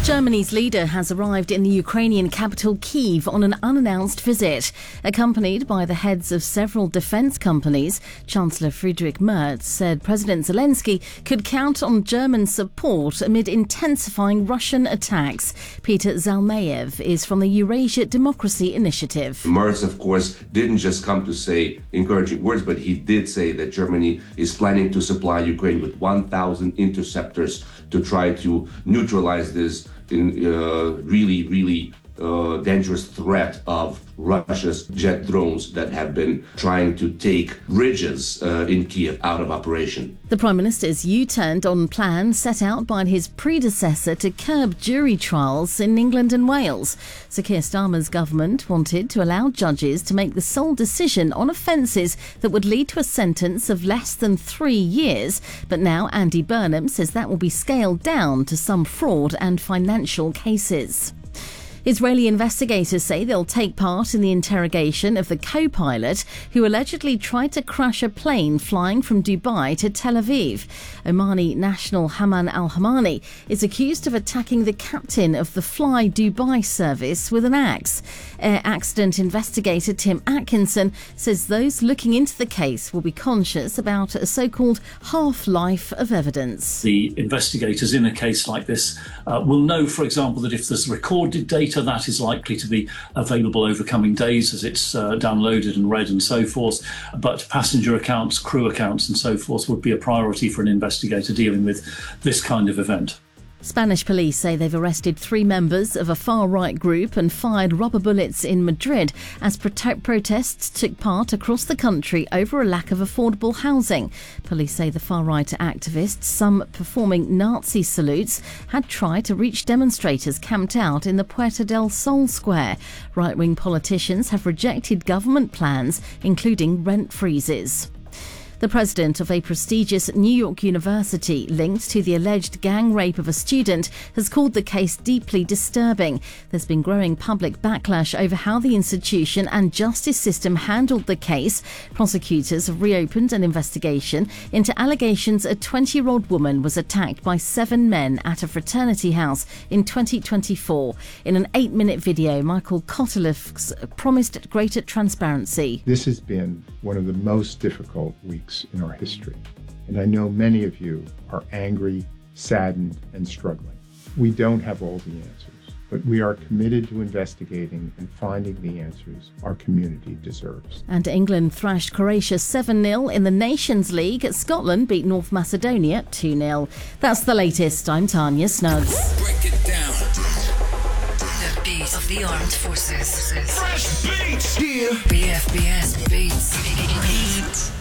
Germany's leader has arrived in the Ukrainian capital Kyiv on an unannounced visit. Accompanied by the heads of several defence companies, Chancellor Friedrich Merz said President Zelensky could count on German support amid intensifying Russian attacks. Peter Zalmayev is from the Eurasia Democracy Initiative. Merz, of course, didn't just come to say encouraging words, but he did say that Germany is planning to supply Ukraine with 1,000 interceptors to try to neutralize this really dangerous threat of Russia's jet drones that have been trying to take bridges in Kyiv out of operation. The Prime Minister's U-turned on plans set out by his predecessor to curb jury trials in England and Wales. Sir Keir Starmer's government wanted to allow judges to make the sole decision on offences that would lead to a sentence of less than 3 years. But now Andy Burnham says that will be scaled down to some fraud and financial cases. Israeli investigators say they'll take part in the interrogation of the co-pilot who allegedly tried to crash a plane flying from Dubai to Tel Aviv. Omani national Haman al-Hamani is accused of attacking the captain of the Fly Dubai service with an axe. Air accident investigator Tim Atkinson says those looking into the case will be conscious about a so-called half-life of evidence. The investigators in a case like this will know, for example, that if there's recorded data, that is likely to be available over coming days as it's downloaded and read and so forth. But passenger accounts, crew accounts and so forth would be a priority for an investigator dealing with this kind of event. Spanish police say they've arrested 3 members of a far-right group and fired rubber bullets in Madrid as protests took part across the country over a lack of affordable housing. Police say the far-right activists, some performing Nazi salutes, had tried to reach demonstrators camped out in the Puerta del Sol square. Right-wing politicians have rejected government plans, including rent freezes. The president of a prestigious New York university linked to the alleged gang rape of a student has called the case deeply disturbing. There's been growing public backlash over how the institution and justice system handled the case. Prosecutors have reopened an investigation into allegations a 20-year-old woman was attacked by 7 men at a fraternity house in 2024. In an 8-minute video, Michael Kotelevs promised greater transparency. This has been one of the most difficult weeks in our history, and I know many of you are angry, saddened, and struggling. We don't have all the answers, but we are committed to investigating and finding the answers our community deserves. And England thrashed Croatia 7-0 in the Nations League. Scotland beat North Macedonia 2-0. That's the latest. I'm Tanya Snuggs. Break it down. The beat of the armed forces. Fresh beats. BFBS beats.